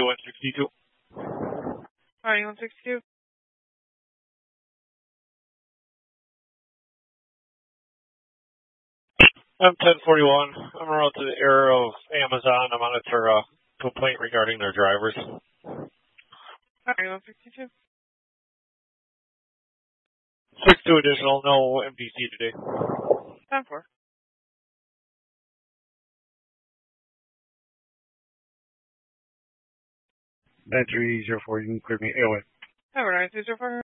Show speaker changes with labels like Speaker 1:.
Speaker 1: A162.
Speaker 2: A162.
Speaker 1: I'm 1041. I'm around to the area of Amazon. I'm on a complaint regarding their drivers.
Speaker 2: A162.
Speaker 1: 6-2 additional, no MDC today.
Speaker 2: 10-4.
Speaker 1: Entry 04, you can clear me AOA.
Speaker 2: Have a nice day so far.